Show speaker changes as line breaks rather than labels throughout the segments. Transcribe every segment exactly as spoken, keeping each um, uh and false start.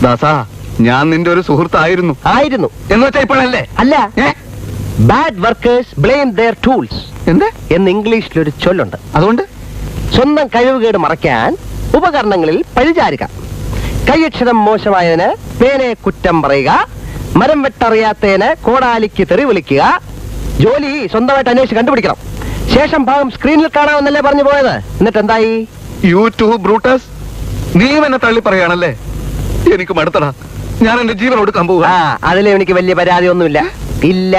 ദാസാ, ഞാൻ നിന്റെ ഒരു സുഹൃത്തായിരുന്നു.
ആയിരുന്നു
എന്ന് വെച്ചാ ഇപ്പോഴല്ലേ?
അല്ല. Bad workers blame there tools
എന്ത്
എന്ന് ഇംഗ്ലീഷിലൊരു ചൊല്ലുണ്ട്.
അതുകൊണ്ട്
സ്വന്തം കഴിവുകേട് മറയ്ക്കാൻ ഉപകരണങ്ങളിൽ പഴിചാരുക. കൈയക്ഷരം മോശമായതിന് പേനയെ കുറ്റം പറയുക. മരം വെട്ടറിയാത്തതിന് കോടാലിക്ക് തെറി വിളിക്കുക. ജോലി സ്വന്തമായിട്ട് അന്വേഷിച്ച് കണ്ടുപിടിക്കണം. ശേഷം ഭാഗം സ്ക്രീനിൽ കാണാമെന്നല്ലേ പറഞ്ഞു പോയത്? എന്നിട്ട് എന്തായി?
യൂട്യൂബ് ബ്രൂട്ടസ്, നീ എന്നെ തള്ളി പറയാണല്ലേ? എനിക്ക് മടുത്തടാ. ഞാൻ എന്റെ ജീവൻ കൊടുക്കാൻ പോവുക.
ആ, അതിലും എനിക്ക് വലിയ പരാതി ഒന്നുമില്ല. ഇല്ല.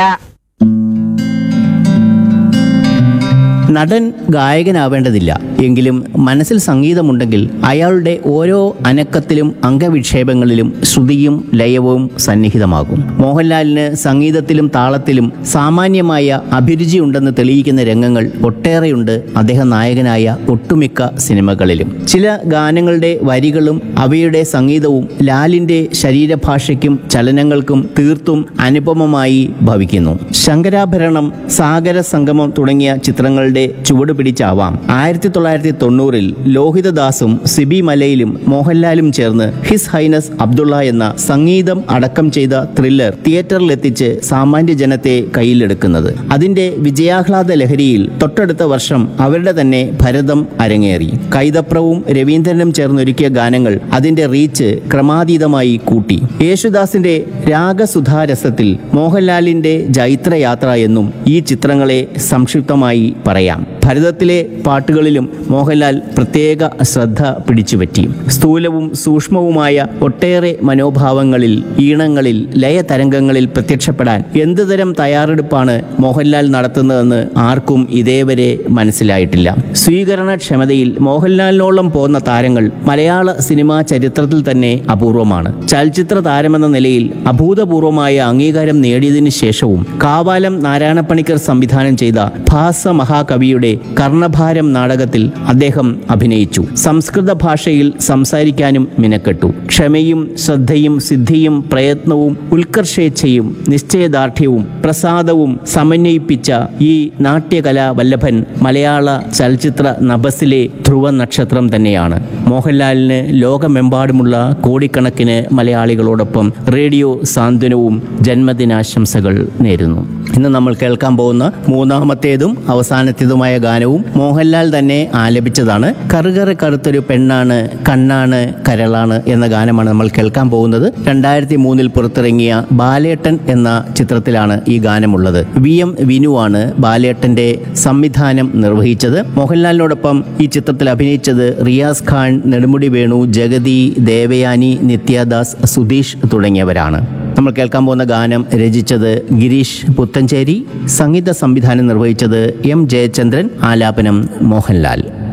നടൻ ഗായകനാവേണ്ടതില്ല, എങ്കിലും മനസ്സിൽ സംഗീതമുണ്ടെങ്കിൽ അയാളുടെ ഓരോ അനക്കത്തിലും അംഗവിക്ഷേപങ്ങളിലും ശ്രുതിയും ലയവും സന്നിഹിതമാകും. മോഹൻലാലിന് സംഗീതത്തിലും താളത്തിലും സാമാന്യമായ അഭിരുചിയുണ്ടെന്ന് തെളിയിക്കുന്ന രംഗങ്ങൾ ഒട്ടേറെയുണ്ട് അദ്ദേഹം നായകനായ ഒട്ടുമിക്ക സിനിമകളിലും. ചില ഗാനങ്ങളുടെ വരികളും അവയുടെ സംഗീതവും ലാലിൻ്റെ ശരീരഭാഷയ്ക്കും ചലനങ്ങൾക്കും തീർത്തും അനുപമമായി ഭവിക്കുന്നു. ശങ്കരാഭരണം, സാഗര സംഗമം തുടങ്ങിയ ചിത്രങ്ങളുടെ ചുവട് പിടിച്ചാവാം ആയിരത്തി തൊള്ളായിരത്തി തൊണ്ണൂറിൽ ലോഹിതദാസും സിബി മലയിലും മോഹൻലാലും ചേർന്ന് ഹിസ് ഹൈനസ് അബ്ദുള്ള എന്ന സംഗീതം അടക്കം ചെയ്ത ത്രില്ലർ തിയേറ്ററിലെത്തിച്ച് സാമാന്യ ജനത്തെ കയ്യിലെടുക്കുന്നത്. അതിന്റെ വിജയാഹ്ലാദ ലഹരിയിൽ തൊട്ടടുത്ത വർഷം അവരുടെ തന്നെ ഭരതം അരങ്ങേറി. കൈതപ്രവും രവീന്ദ്രനും ചേർന്നൊരുക്കിയ ഗാനങ്ങൾ അതിന്റെ റീച്ച് ക്രമാതീതമായി കൂട്ടി. യേശുദാസിന്റെ രാഗസുധാരസത്തിൽ മോഹൻലാലിന്റെ ജൈത്രയാത്ര എന്നും ഈ ചിത്രങ്ങളെ സംക്ഷിപ്തമായി പറയാം. ഭരതത്തിലെ പാട്ടുകളിലും മോഹൻലാൽ പ്രത്യേക ശ്രദ്ധ പിടിച്ചുപറ്റി. സ്ഥൂലവും സൂക്ഷ്മവുമായ ഒട്ടേറെ മനോഭാവങ്ങളിൽ, ഈണങ്ങളിൽ, ലയതരംഗങ്ങളിൽ പ്രത്യക്ഷപ്പെടാൻ എന്തുതരം തയ്യാറെടുപ്പാണ് മോഹൻലാൽ നടത്തുന്നതെന്ന് ആർക്കും ഇതേവരെ മനസ്സിലായിട്ടില്ല. സ്വീകരണക്ഷമതയിൽ മോഹൻലാലിനോളം പോന്ന താരങ്ങൾ മലയാള സിനിമാ ചരിത്രത്തിൽ തന്നെ അപൂർവമാണ്. ചലച്ചിത്ര താരമെന്ന നിലയിൽ അഭൂതപൂർവമായ അംഗീകാരം നേടിയതിനു ശേഷവും കാവാലം നാരായണപ്പണിക്കർ സംവിധാനം ചെയ്ത ഭാസ മഹാകവിയുടെ കർണഭാരം നാടകത്തിൽ അദ്ദേഹം അഭിനയിച്ചു. സംസ്കൃത ഭാഷയിൽ സംസാരിക്കാനും മിനക്കെട്ടു. ക്ഷമയും ശ്രദ്ധയും സിദ്ധിയും പ്രയത്നവും ഉത്കർഷേച്ഛയും നിശ്ചയദാർഢ്യവും പ്രസാദവും സമന്വയിപ്പിച്ച ഈ നാട്യകലാ വല്ലഭൻ മലയാള ചലച്ചിത്ര നഭസിലെ ധ്രുവ നക്ഷത്രം തന്നെയാണ്. മോഹൻലാലിന് ലോകമെമ്പാടുമുള്ള കോടിക്കണക്കിന് മലയാളികളോടൊപ്പം റേഡിയോ സാന്ത്വനവും ജന്മദിനാശംസകൾ നേരുന്നു. ഇന്ന് നമ്മൾ കേൾക്കാൻ പോകുന്ന മൂന്നാമത്തേതും അവസാനത്തേതുമായ ഗാനവും മോഹൻലാൽ തന്നെ ആലപിച്ചതാണ്. കറുകറ കറുത്തൊരു പെണ്ണാണ്, കണ്ണാണ്, കരളാണ് എന്ന ഗാനമാണ് നമ്മൾ കേൾക്കാൻ പോകുന്നത്. രണ്ടായിരത്തി മൂന്നിൽ പുറത്തിറങ്ങിയ ബാലേട്ടൻ എന്ന ചിത്രത്തിലാണ് ഈ ഗാനമുള്ളത്. വി എം വിനുവാണ് ബാലേട്ടന്റെ സംവിധാനം നിർവഹിച്ചത്. മോഹൻലാലിനോടൊപ്പം ഈ ചിത്രത്തിൽ അഭിനയിച്ചത് റിയാസ് ഖാൻ, നെടുമുടി വേണു, ജഗതി, ദേവയാനി, നിത്യദാസ്, സുധീഷ് തുടങ്ങിയവരാണ്. നമ്മൾ കേൾക്കാൻ പോകുന്ന ഗാനം രചിച്ചത് ഗിരീഷ് പുത്തഞ്ചേരി, സംഗീത സംവിധാനം നിർവഹിച്ചത് എം ജയചന്ദ്രൻ, ആലാപനം മോഹൻലാൽ.